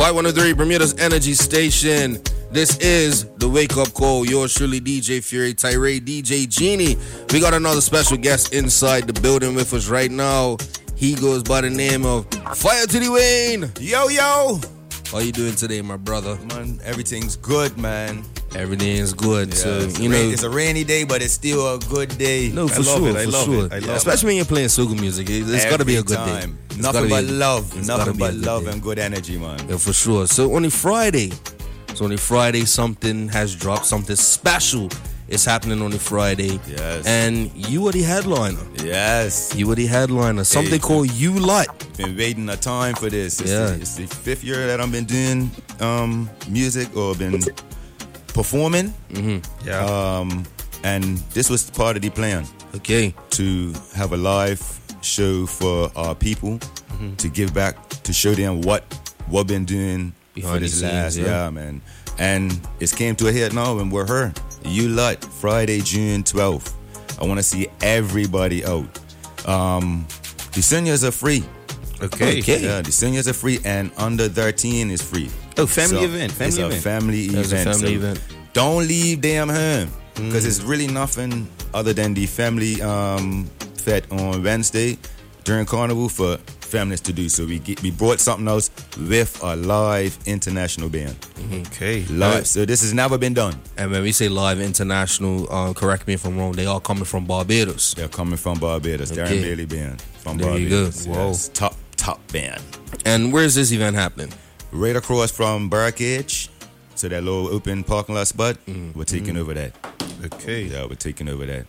513 Bermuda's Energy Station. This is the Wake Up Call. Yours truly, DJ Fury, Tyree, DJ Genie. We got another special guest inside the building with us right now. He goes by the name of Fire to the Wayne. Yo, yo. How you doing today, my brother? Man, everything's good, man. Everything is good. Yeah, So, it's a rainy day, but it's still a good day. No, for sure. Especially when you're playing soca music. It's got to be a good day. Nothing but love. Nothing but love and good energy, man. Yeah, for sure. So on Friday, something has dropped. Something special is happening on Friday. Yes. And you are the headliner. Yes. You were the headliner. Something called You Lot. Been waiting a time for this. It's the 5th year that I've been doing music or been performing. Mm-hmm. Yeah. And this was part of the plan. Okay. To have a live show for our people, to give back, to show them what we've been doing behind for this last year, man. And it's came to a head now, and we're here. You Lot, Friday, June 12th. I want to see everybody out. The seniors are free. Okay. Yeah, the seniors are free, and under 13 is free. Oh, family event. It's a family event. Don't leave them home, because it's really nothing other than the family fete on Wednesday during Carnival for families to do. So we brought something else with a live international band. Okay. Live. So this has never been done. And when we say live international, correct me if I'm wrong, they are coming from Barbados. They're coming from Barbados. Okay. Darren Bailey band from there Barbados. You go. Yes. Top band. And where's this event happening? Right across from Barricade. So that little open parking lot spot, we're taking over that. Okay. Yeah, we're taking over that.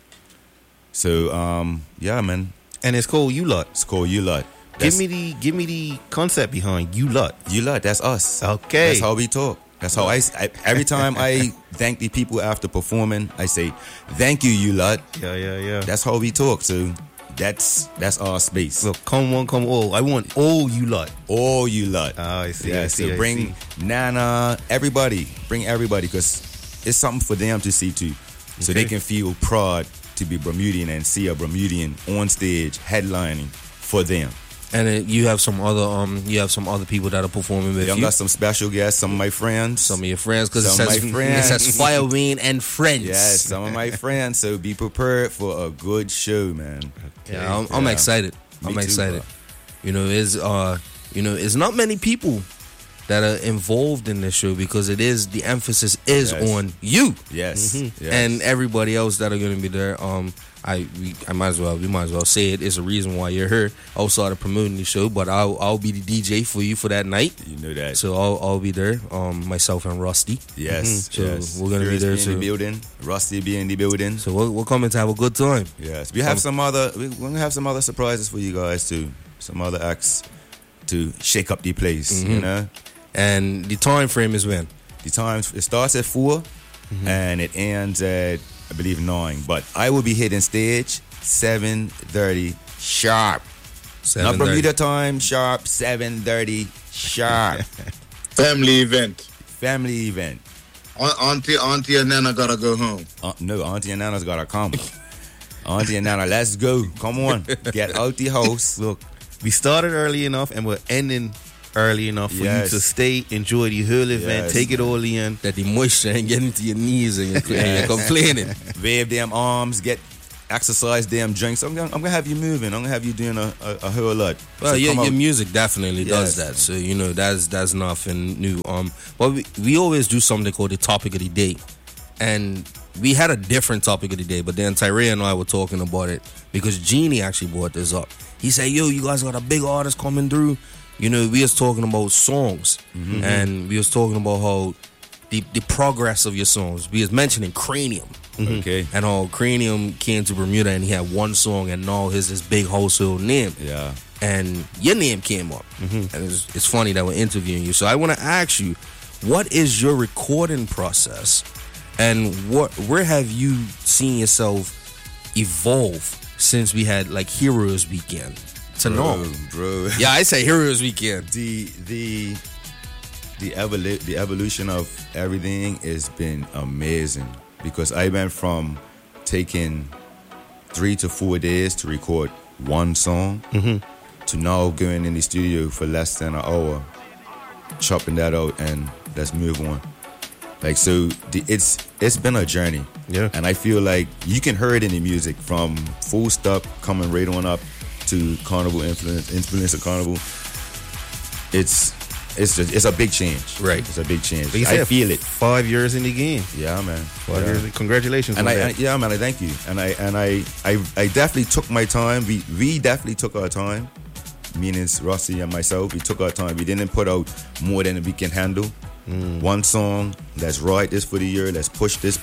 So, yeah, man. And it's called You Lot. It's called You Lot. Give me the concept behind You Lot. You Lot, that's us. Okay. That's how we talk. That's how I every time I thank the people after performing, I say, thank you, You Lot. Yeah. That's how we talk. So that's our space. Well, come one, come all. I want all You Lot. All You Lot. I see. Yeah, so bring Nana, everybody. Bring everybody, because it's something for them to see too. So they can feel proud to be Bermudian and see a Bermudian on stage headlining for them. And you have some other people that are performing with you. I got some special guests, some of my friends. Some of your friends, because it says Fireween and friends. Yes, some of my friends. So be prepared for a good show, man. Okay. Yeah, I'm excited. I'm excited. Bro. It's not many people that are involved in this show, because the emphasis is on you. Yes. Yes. And everybody else that are going to be there. We might as well say it. It's a reason why you're here. I'll start promoting the show, but I'll be the DJ for you for that night. You know that. So I'll be there. Myself and Rusty. Yes. So yes. we're gonna be there in the building. Rusty be in the building. So we're coming to have a good time. Yes. We're gonna have some other surprises for you guys too. Some other acts to shake up the place. You know. And the time frame is when? The time, it starts at 4 and it ends at, I believe, 9. But I will be hitting stage 7:30 sharp. 7:30. Not Bermuda time, sharp, 7:30 sharp. Family event. Auntie and Nana gotta go home. No, Auntie and Nana's gotta come. Auntie and Nana, let's go. Come on. Get out the house. Look, we started early enough and we're ending early enough for you to stay, enjoy the whole event, take it all in. That the moisture ain't getting to your knees and you're complaining. Wave them arms, exercise them drinks. I'm gonna have you moving. I'm gonna have you doing a whole lot. Well, so your music definitely does that. So that's nothing new. But we always do something called the topic of the day, and we had a different topic of the day. But then Tyree and I were talking about it because Genie actually brought this up. He said, "Yo, you guys got a big artist coming through." We was talking about songs, and we was talking about how the progress of your songs. We was mentioning Cranium, okay, and how Cranium came to Bermuda and he had one song, and now his this big household name. Yeah, and your name came up, and it's funny that we're interviewing you. So I want to ask you, what is your recording process, and where have you seen yourself evolve since we had like Heroes Weekend? Bro. Yeah, I say Heroes Weekend. The evolution of everything has been amazing, because I went from taking 3 to 4 days to record one song to now going in the studio for less than an hour chopping that out and let's move on. Like, so it's been a journey. Yeah. And I feel like you can hear it in the music from Full Stop coming right on up to Carnival influence of Carnival. It's a big change. Right. It's a big change. Like I feel it. 5 years in the game. Yeah, man. 5 years. Congratulations. And on I that. yeah, man, I thank you. And I definitely took my time. We definitely took our time. Meaning Rossi and myself, we took our time. We didn't put out more than we can handle. One song, let's write this for the year. Let's push this.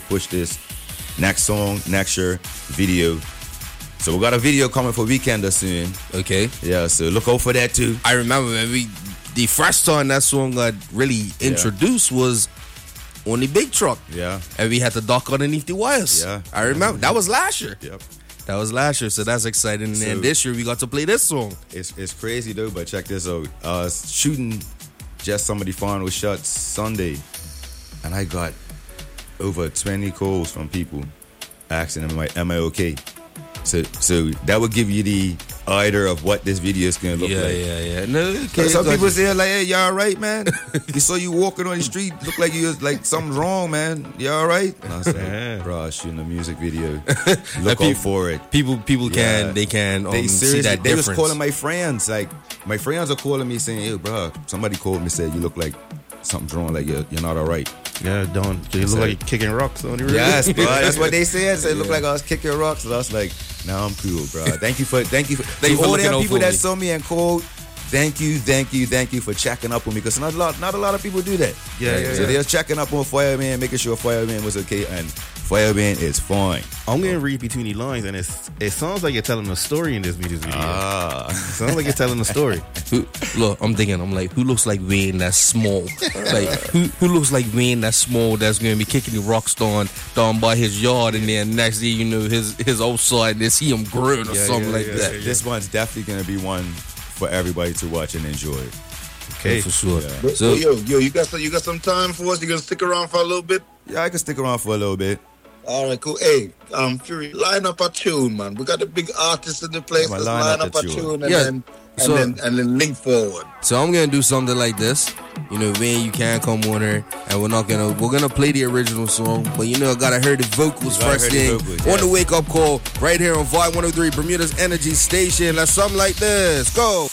Next song, next year, video. So we got a video coming for Weekender soon. Okay. Yeah, so look out for that too. I remember when the first time that song got really introduced was on the big truck. Yeah. And we had to duck underneath the wires. Yeah. I remember. That was last year. Yep. That was last year, so that's exciting. So, and this year we got to play this song. It's crazy though, but check this out. I was shooting just some of the final shots Sunday, and I got over 20 calls from people asking, am I okay? So that would give you the idea of what this video is gonna look like. Yeah. No, okay. Some people say like, "Hey, you all right, man? We saw you walking on the street, look like you was like something's wrong, man. You all right?" And I was like, "Bro, I was shooting a music video. Look out for it." People can see that They difference. was calling my friends. Like my friends are calling me saying, "Hey, bro, somebody called me said you look like something's wrong. Like you're not all right." Yeah, Don. You look like you're kicking rocks on the road. Yes, bro. That's what they said. They look like I was kicking rocks. And I was like, "Nah, I'm cool, bro. Thank you for all them people that saw me and called. Thank you for checking up on me, because not a lot of people do that. So they're checking up on Fireman, making sure Fireman was okay, and Fireman is fine. I'm gonna read between the lines, and it sounds like you're telling a story in this music video. It sounds like you're telling a story. Look, I'm like, who looks like Wayne that's small? Like, who looks like Wayne that's small that's gonna be kicking the rocks down by his yard, and then next day, you know, his outside, they see him growing or something like that. This one's definitely gonna be one for everybody to watch and enjoy. Okay, for sure. Yeah. So yo, you got some time for us? You gonna stick around for a little bit? Yeah, I can stick around for a little bit. All right, cool. Hey, Fury, line up a tune, man. We got the big artists in the place. Let's line up a tune and then link forward. So I'm gonna do something like this. You know, Wayne, you can't come on here, and we're gonna play the original song, but you know, gotta hear the vocals first thing on the wake up call right here on Vibe 103, Bermuda's Energy Station. Let's something like this. Go.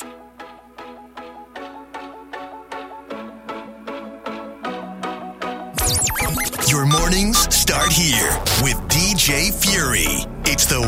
Your mornings start here with DJ Fury. It's the